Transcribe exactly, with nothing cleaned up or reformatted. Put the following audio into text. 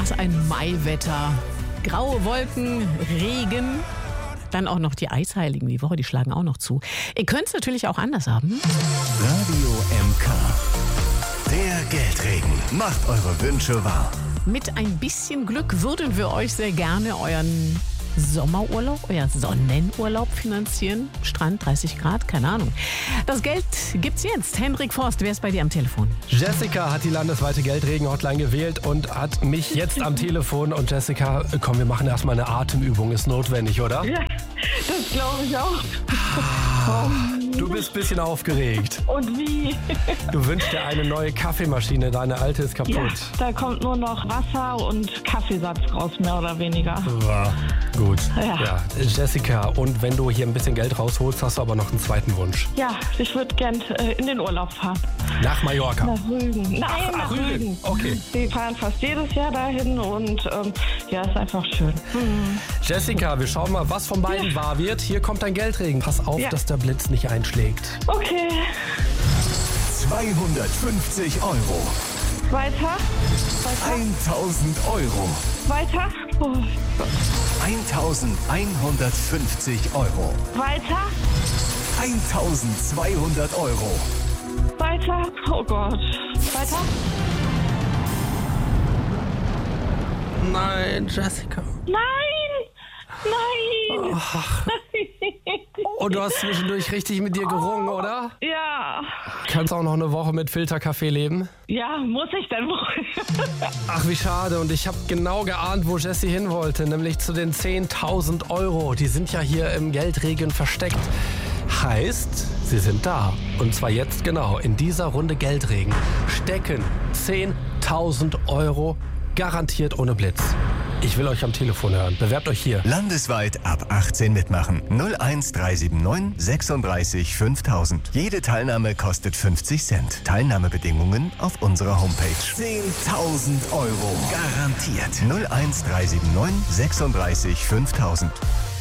Was ein Maiwetter. Graue Wolken, Regen, dann auch noch die Eisheiligen die Woche, die schlagen auch noch zu. Ihr könnt es natürlich auch anders haben. Radio M K. Der Geldregen macht eure Wünsche wahr. Mit ein bisschen Glück würden wir euch sehr gerne euren Sommerurlaub, euer Sonnenurlaub finanzieren. Strand, dreißig Grad, keine Ahnung. Das Geld gibt's jetzt. Hendrik Forst, wer ist bei dir am Telefon? Jessica hat die landesweite Geldregen-Hotline gewählt und hat mich jetzt am Telefon. Und Jessica, komm, wir machen erstmal eine Atemübung. Ist notwendig, oder? Ja, das glaube ich auch. Du bist ein bisschen aufgeregt. Und wie? Du wünschst dir eine neue Kaffeemaschine, deine alte ist kaputt. Ja, da kommt nur noch Wasser und Kaffeesatz raus, mehr oder weniger. Ja, gut. Ja. Ja, Jessica, und wenn du hier ein bisschen Geld rausholst, hast du aber noch einen zweiten Wunsch. Ja, ich würde gern äh, in den Urlaub fahren. Nach Mallorca. Nach Rügen. Nein, Ach, nach ach, Rügen. Rügen. Okay. Wir fahren fast jedes Jahr dahin und ähm, ja, ist einfach schön. Mhm. Jessica, wir schauen mal, was von beiden Ja. wahr wird. Hier kommt dein Geldregen. Pass auf, Ja. dass der Blitz nicht einschlägt. Okay. zweihundertfünfzig Euro. Weiter. Weiter. tausend Euro. Weiter. Oh. eintausendeinhundertfünfzig Euro. Weiter. eintausendzweihundert Euro. Weiter. Oh Gott. Weiter. Nein, Jessica. Nein. Nein. Ach. Und du hast zwischendurch richtig mit dir gerungen, oder? Ja. Kannst auch noch eine Woche mit Filterkaffee leben? Ja, muss ich denn wohl? Ach, wie schade. Und ich habe genau geahnt, wo Jessie hin wollte, nämlich zu den zehntausend Euro. Die sind ja hier im Geldregen versteckt. Heißt, sie sind da. Und zwar jetzt genau, in dieser Runde Geldregen stecken zehntausend Euro garantiert ohne Blitz. Ich will euch am Telefon hören. Bewerbt euch hier. Landesweit ab achtzehn mitmachen. null eins drei sieben neun sechsunddreißig fünftausend. Jede Teilnahme kostet fünfzig Cent. Teilnahmebedingungen auf unserer Homepage. zehntausend Euro. Garantiert. null eins drei sieben neun sechsunddreißig fünftausend.